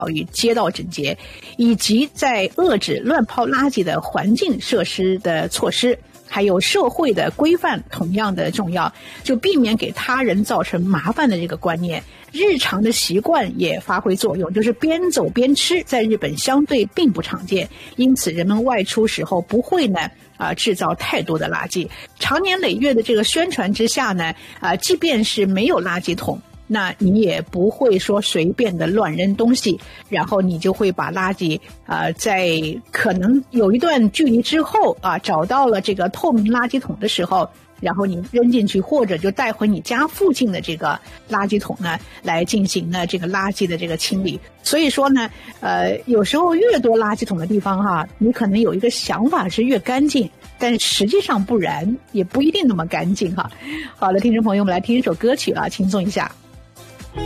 育、街道整洁，以及在遏制乱抛垃圾的环境设施的措施，还有社会的规范同样的重要，就避免给他人造成麻烦的这个观念。日常的习惯也发挥作用，就是边走边吃，在日本相对并不常见，因此人们外出时候不会呢制造太多的垃圾。长年累月的这个宣传之下呢，即便是没有垃圾桶，那你也不会说随便的乱扔东西，然后你就会把垃圾在可能有一段距离之后找到了这个透明垃圾桶的时候，然后你扔进去，或者就带回你家附近的这个垃圾桶呢，来进行呢这个垃圾的这个清理。所以说呢，有时候越多垃圾桶的地方你可能有一个想法是越干净，但实际上不然，也不一定那么干净好的，听众朋友们，来听一首歌曲轻松一下。